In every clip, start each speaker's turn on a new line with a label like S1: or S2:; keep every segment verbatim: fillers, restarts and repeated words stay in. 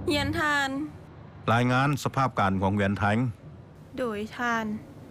S1: ยันทาน
S2: รายงานสภาพการของเวียนแทง
S1: โดยทาน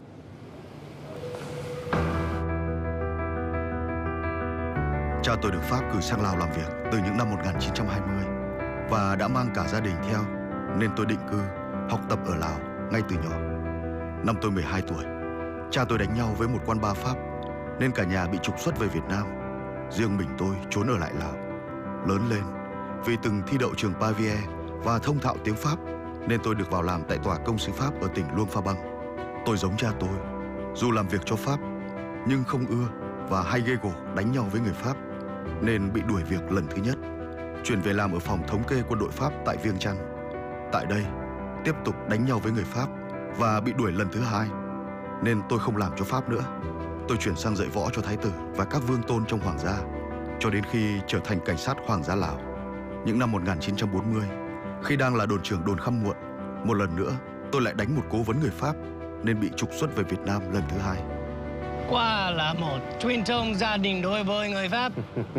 S3: Cha tôi được Pháp cử sang Lào làm việc từ những năm một nghìn chín trăm hai mươi và đã mang cả gia đình theo, nên tôi định cư, học tập ở Lào ngay từ nhỏ. Năm tôi mười hai tuổi, cha tôi đánh nhau với một quan ba Pháp nên cả nhà bị trục xuất về Việt Nam. Riêng mình tôi trốn ở lại Lào. Lớn lên, vì từng thi đậu trường Pavier và thông thạo tiếng Pháp nên tôi được vào làm tại tòa công sứ Pháp ở tỉnh Luông Pha Băng. Tôi giống cha tôi, dù làm việc cho Pháp nhưng không ưa và hay gây gổ đánh nhau với người Pháp nên bị đuổi việc lần thứ nhất, chuyển về làm ở phòng thống kê quân đội Pháp tại Viêng Chăn. Tại đây tiếp tục đánh nhau với người Pháp và bị đuổi lần thứ hai nên tôi không làm cho Pháp nữa. Tôi chuyển sang dạy võ cho thái tử và các vương tôn trong hoàng gia cho đến khi trở thành cảnh sát hoàng gia Lào. Những năm một nghìn chín trăm bốn mươi, khi đang là đồn trưởng đồn Khăm Muộn, một lần nữa tôi lại đánh một cố vấn người Pháp nên bị trục xuất về Việt Nam lần thứ hai.
S4: Quả là một truyền thông gia đình đối với người Pháp.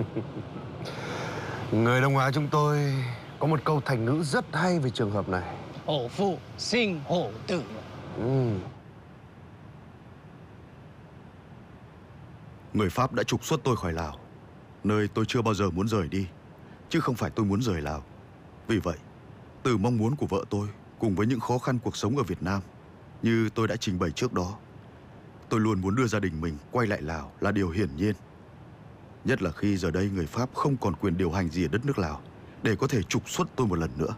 S5: Người Đông Á chúng tôi có một câu thành ngữ rất hay về trường hợp này.
S4: Hổ phụ sinh hổ tử.
S5: Ừ.
S3: Người Pháp đã trục xuất tôi khỏi Lào, nơi tôi chưa bao giờ muốn rời đi, chứ không phải tôi muốn rời Lào. Vì vậy, từ mong muốn của vợ tôi cùng với những khó khăn cuộc sống ở Việt Nam, như tôi đã trình bày trước đó, tôi luôn muốn đưa gia đình mình quay lại Lào là điều hiển nhiên. Nhất là khi giờ đây người Pháp không còn quyền điều hành gì ở đất nước Lào để có thể trục xuất tôi một lần nữa.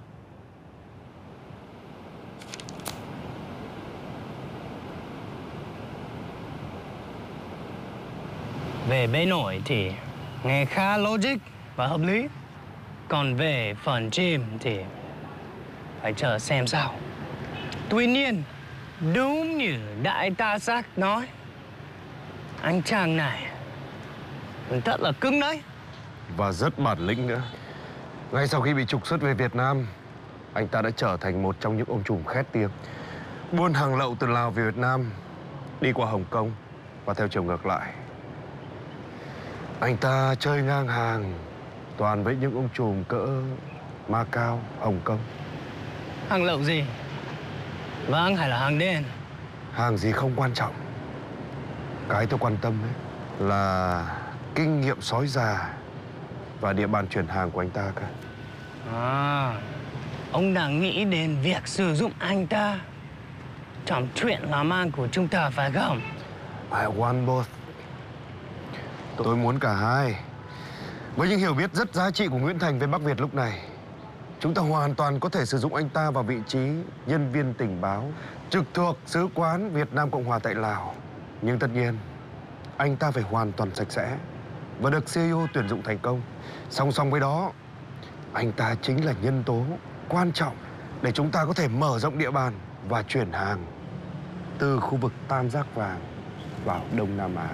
S4: Về bề nổi thì nghe khá logic và hợp lý. Còn về phần chim thì phải chờ xem sao. Tuy nhiên, đúng như đại tá Giác nói, anh chàng này thật là cứng đấy.
S5: Và rất bản lĩnh nữa. Ngay sau khi bị trục xuất về Việt Nam, anh ta đã trở thành một trong những ông trùm khét tiếng buôn hàng lậu từ Lào về Việt Nam, đi qua Hồng Kông và theo chiều ngược lại. Anh ta chơi ngang hàng toàn với những ông trùm cỡ Macau, Hồng Kông.
S4: Hàng lậu gì? Vâng, hay là hàng đen?
S5: Hàng gì không quan trọng. Cái tôi quan tâm ấy là kinh nghiệm sói già và địa bàn chuyển hàng của anh ta cả.
S4: À, ông đang nghĩ đến việc sử dụng anh ta trong chuyện làm ăn của chúng ta phải không?
S5: I want both. Tôi muốn cả hai. Với những hiểu biết rất giá trị của Nguyễn Thành về Bắc Việt lúc này, chúng ta hoàn toàn có thể sử dụng anh ta vào vị trí nhân viên tình báo trực thuộc Sứ quán Việt Nam Cộng Hòa tại Lào. Nhưng tất nhiên, anh ta phải hoàn toàn sạch sẽ và được xê i ô tuyển dụng thành công. Song song với đó, anh ta chính là nhân tố quan trọng để chúng ta có thể mở rộng địa bàn và chuyển hàng từ khu vực Tam Giác Vàng vào Đông Nam Á.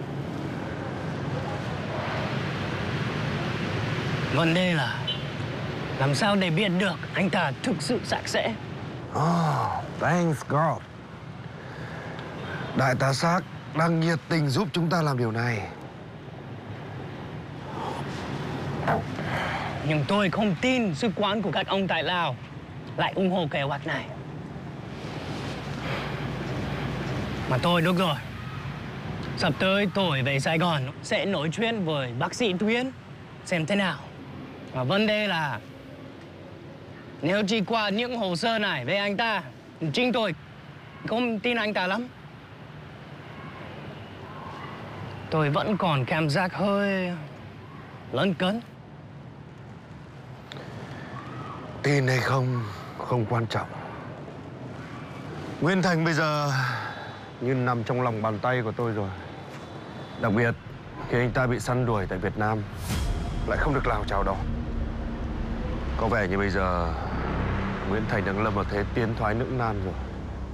S4: Vấn đề là làm sao để biết được anh ta thực sự sạch sẽ?
S5: Oh, thanks God. Đại tá Xác đang nhiệt tình giúp chúng ta làm điều này.
S4: Nhưng tôi không tin sứ quán của các ông tại Lào lại ủng hộ kế hoạch này. Mà tôi được rồi. Sắp tới tôi về Sài Gòn sẽ nói chuyện với bác sĩ Tuyến xem thế nào. Và vấn đề là nếu chỉ qua những hồ sơ này về anh ta, chính tôi không tin anh ta lắm. Tôi vẫn còn cảm giác hơi lấn cấn.
S5: Tin hay không, không quan trọng. Nguyễn Thành bây giờ như nằm trong lòng bàn tay của tôi rồi. Đặc biệt khi anh ta bị săn đuổi tại Việt Nam, lại không được Lào chào đón. Có vẻ như bây giờ Nguyễn Thành đang lâm vào thế tiến thoái lưỡng nan rồi.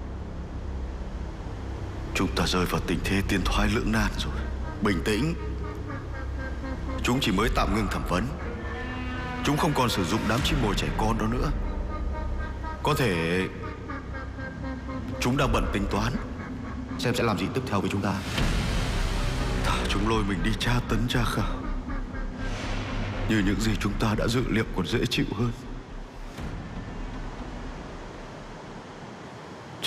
S3: Chúng ta rơi vào tình thế tiến thoái lưỡng nan rồi. Bình tĩnh. Chúng chỉ mới tạm ngưng thẩm vấn. Chúng không còn sử dụng đám chim mồi trẻ con đó nữa. Có thể chúng đang bận tính toán xem sẽ làm gì tiếp theo với chúng ta. Thả chúng lôi mình đi tra tấn tra khảo, như những gì chúng ta đã dự liệu còn dễ chịu hơn.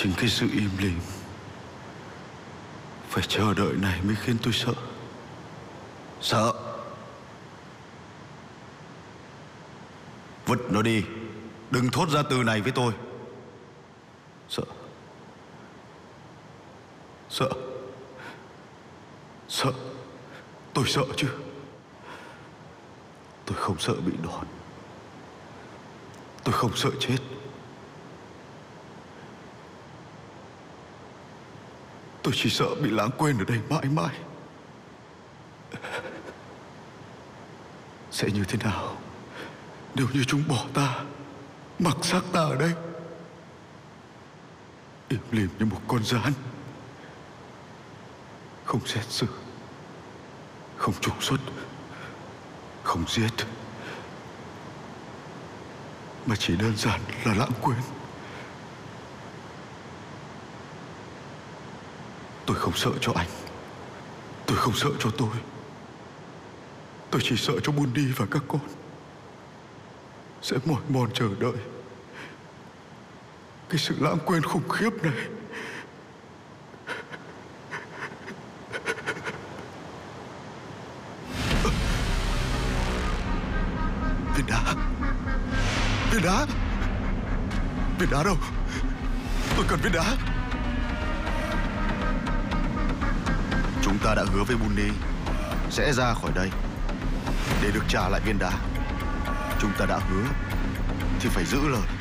S3: Chính cái sự im lìm, phải chờ đợi này mới khiến tôi sợ. Sợ. Vứt nó đi. Đừng thốt ra từ này với tôi. Sợ. Sợ. Sợ. Tôi sợ chứ. Tôi không sợ bị đòn. Tôi không sợ chết. Tôi chỉ sợ bị lãng quên ở đây mãi mãi. Sẽ như thế nào nếu như chúng bỏ ta, mặc xác ta ở đây, im lìm như một con gián, không xét xử, không trục xuất, không giết, mà chỉ đơn giản là lãng quên. Tôi không sợ cho anh. Tôi không sợ cho tôi. Tôi chỉ sợ cho Bundi và các con sẽ mỏi mòn chờ đợi cái sự lãng quên khủng khiếp này. Viên đá. Viên đá. Viên đá đâu? Tôi cần viên đá. Chúng ta đã hứa với Bundi sẽ ra khỏi đây để được trả lại viên đá. Chúng ta đã hứa thì phải giữ lời.